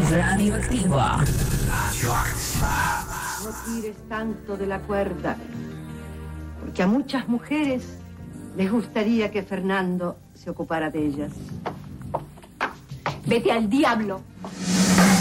Radioactiva. No tires tanto de la cuerda, porque a muchas mujeres les gustaría que Fernando se ocupara de ellas. Vete al diablo.